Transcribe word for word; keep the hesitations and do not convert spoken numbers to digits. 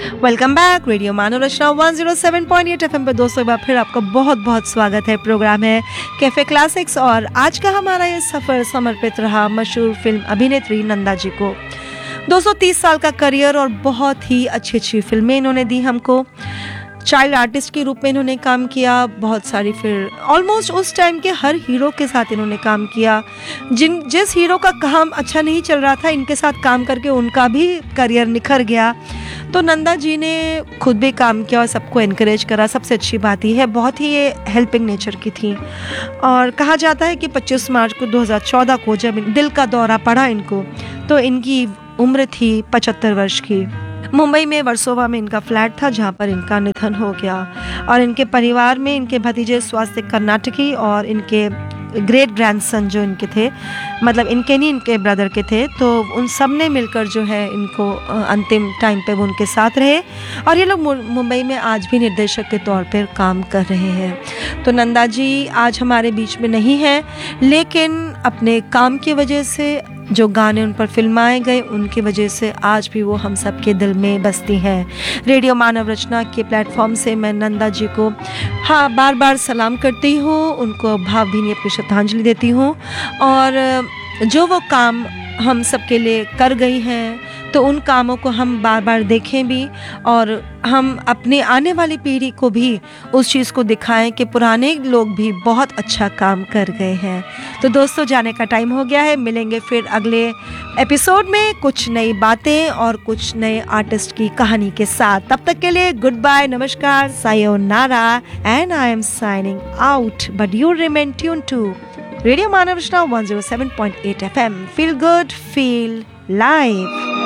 Welcome back radio मानव रचना one zero seven point eight FM पे दोस्तों, एक बार फिर आपका बहुत बहुत स्वागत है। प्रोग्राम है कैफे क्लासिक्स और आज का हमारा ये सफ़र समर्पित रहा मशहूर फिल्म अभिनेत्री नंदा जी को। दोस्तों तीस साल का करियर और बहुत ही अच्छी अच्छी फिल्में इन्होंने दी हमको। चाइल्ड आर्टिस्ट के रूप में इन्होंने काम किया बहुत सारी, फिर ऑलमोस्ट उस टाइम के हर हीरो के साथ इन्होंने काम किया। जिन जिस हीरो का काम अच्छा नहीं चल रहा था, इनके साथ काम करके उनका भी करियर निखर गया। तो नंदा जी ने खुद भी काम किया और सबको इनकरेज करा। सबसे अच्छी बात ही है, बहुत ही ये हेल्पिंग नेचर की थी। और कहा जाता है कि पच्चीस मार्च को दो हज़ार चौदह को जब दिल का दौरा पड़ा इनको, तो इनकी उम्र थी पचहत्तर वर्ष की। मुंबई में वर्सोवा में इनका फ्लैट था जहां पर इनका निधन हो गया। और इनके परिवार में इनके भतीजे स्वास्थ्य कर्नाटकी और इनके ग्रेट ग्रैंडसन जो इनके थे, मतलब इनके नहीं इनके ब्रदर के थे, तो उन सब ने मिलकर जो है इनको अंतिम टाइम पे वो उनके साथ रहे। और ये लोग मुंबई में आज भी निर्देशक के तौर पर काम कर रहे हैं। तो नंदा जी आज हमारे बीच में नहीं हैं, लेकिन अपने काम की वजह से जो गाने उन पर फिल्माए गए उनकी वजह से आज भी वो हम सब के दिल में बसती हैं। रेडियो मानव रचना के प्लेटफॉर्म से मैं नंदा जी को हाँ बार बार सलाम करती हूँ, उनको भावभीनी अपनी श्रद्धांजलि देती हूँ। और जो वो काम हम सब के लिए कर गई हैं, तो उन कामों को हम बार बार देखें भी और हम अपने आने वाली पीढ़ी को भी उस चीज़ को दिखाएं कि पुराने लोग भी बहुत अच्छा काम कर गए हैं। तो दोस्तों जाने का टाइम हो गया है, मिलेंगे फिर अगले एपिसोड में कुछ नई बातें और कुछ नए आर्टिस्ट की कहानी के साथ। तब तक के लिए गुड बाय, नमस्कार, sayonara and I am signing out, but you remain tune to radio Manav Rachna one zero seven point eight F M. Feel good, feel live.